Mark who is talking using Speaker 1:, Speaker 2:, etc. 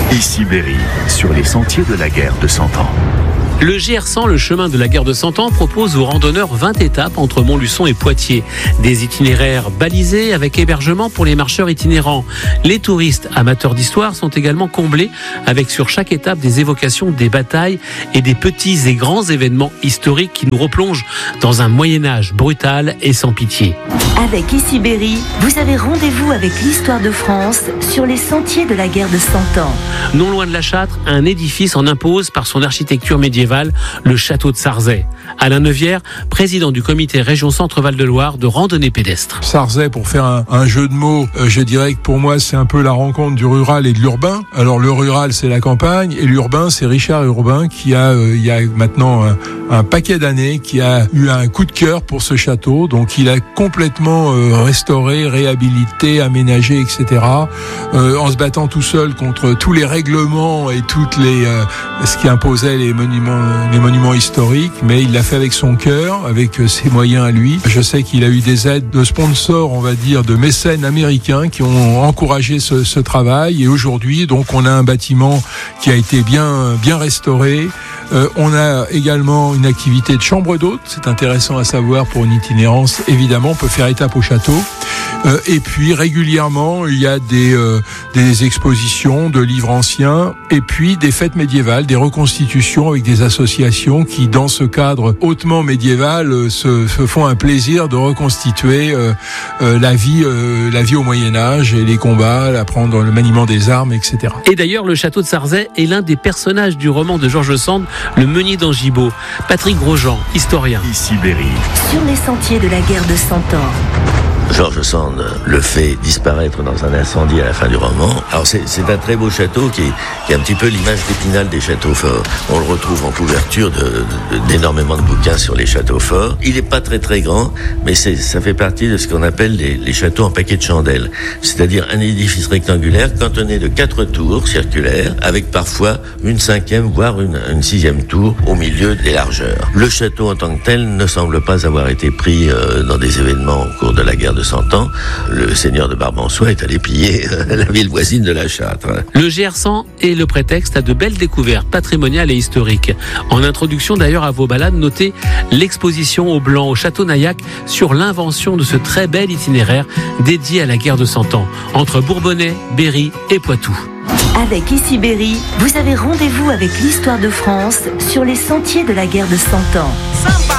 Speaker 1: Ici Berry, sur les sentiers de la guerre de 100 ans.
Speaker 2: Le GR100, le chemin de la guerre de 100 ans, propose aux randonneurs 20 étapes entre Montluçon et Poitiers. Des itinéraires balisés avec hébergement pour les marcheurs itinérants. Les touristes amateurs d'histoire sont également comblés avec sur chaque étape des évocations des batailles et des petits et grands événements historiques qui nous replongent dans un Moyen-Âge brutal et sans pitié.
Speaker 3: Avec Ici Berry, vous avez rendez-vous avec l'histoire de France sur les sentiers de la guerre de 100 ans.
Speaker 2: Non loin de la Châtre, un édifice en impose par son architecture médiévale, le château de Sarzay. Alain Neuvière, président du comité région Centre-Val de Loire de randonnée pédestre.
Speaker 4: Sarzay, pour faire un jeu de mots, je dirais que pour moi c'est un peu la rencontre du rural et de l'urbain. Alors le rural c'est la campagne et l'urbain c'est Richard Urbain qui a il y a maintenant un paquet d'années qui a eu un coup de cœur pour ce château. Donc il a complètement restauré, réhabilité, aménagé, etc. En se battant tout seul contre tous les règlements et toutes les ce qui imposait les monuments historiques, mais il l'a fait avec son cœur, avec ses moyens à lui. Je sais qu'il a eu des aides de sponsors, on va dire, de mécènes américains qui ont encouragé ce travail. Et aujourd'hui, donc, on a un bâtiment qui a été bien restauré. On a également une activité de chambre d'hôte. C'est intéressant à savoir pour une itinérance. Évidemment, on peut faire étape au château. Et puis, régulièrement, il y a des expositions de livres anciens et puis des fêtes médiévales, des reconstitutions avec des associations qui, dans ce cadre hautement médiéval, se font un plaisir de reconstituer la vie au Moyen-Âge et les combats, apprendre le maniement des armes, etc.
Speaker 2: Et d'ailleurs, le château de Sarzay est l'un des personnages du roman de Georges Sand, Le Meunier d'Angibault. Patrick Grosjean, historien.
Speaker 1: Ici Berry.
Speaker 3: Sur les sentiers de la guerre de 100 ans.
Speaker 5: Georges Sand le fait disparaître dans un incendie à la fin du roman. Alors c'est un très beau château qui est un petit peu l'image d'Épinal des châteaux forts. On le retrouve en couverture d'énormément de bouquins sur les châteaux forts. Il n'est pas très grand, mais ça fait partie de ce qu'on appelle les châteaux en paquet de chandelles. C'est-à-dire un édifice rectangulaire cantonné de 4 tours circulaires, avec parfois une 5e, voire une 6e tour au milieu des largeurs. Le château en tant que tel ne semble pas avoir été pris dans des événements au cours de la guerre de 100 ans. Le seigneur de Barbançois est allé piller la ville voisine de la Châtre.
Speaker 2: Le GR100 est le prétexte à de belles découvertes patrimoniales et historiques. En introduction d'ailleurs à vos balades, notez l'exposition au Blanc au Château Naillac sur l'invention de ce très bel itinéraire dédié à la guerre de 100 ans entre Bourbonnais, Berry et Poitou.
Speaker 3: Avec Ici Berry, vous avez rendez-vous avec l'histoire de France sur les sentiers de la guerre de 100 ans.